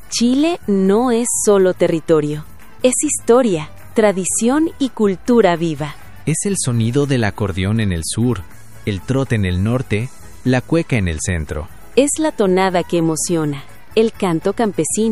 Chile no es solo territorio, es historia, tradición y cultura viva. Es el sonido del acordeón en el sur, el trote en el norte, la cueca en el centro. Es la tonada que emociona, el canto campesino.